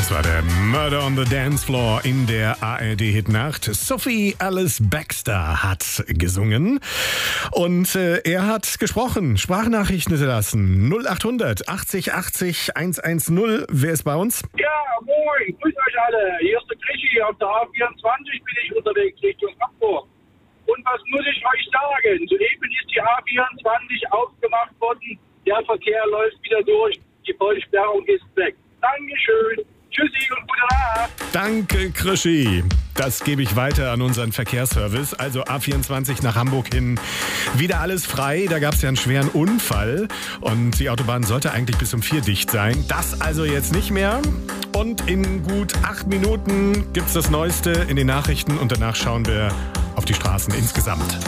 Das war der Murder on the Dance Floor in der ARD-Hitnacht. Sophie Alice Baxter hat gesungen und er hat gesprochen, Sprachnachrichten hinterlassen. 0800 80 80 110. Wer ist bei uns? Ja, moin, grüß euch alle. Hier ist der Krischi, auf der A24 bin ich unterwegs Richtung Hamburg. Und was muss ich euch sagen? Soeben ist die A24 aufgemacht worden, der Verkehr läuft wieder durch, die Vollsperrung ist weg. Dankeschön. Tschüssi und gute Nacht. Danke, Krischi. Das gebe ich weiter an unseren Verkehrsservice. Also A24 nach Hamburg hin. Wieder alles frei. Da gab es ja einen schweren Unfall. Und die Autobahn sollte eigentlich bis um 4 dicht sein. Das also jetzt nicht mehr. Und in gut 8 Minuten gibt es das Neueste in den Nachrichten. Und danach schauen wir auf die Straßen insgesamt.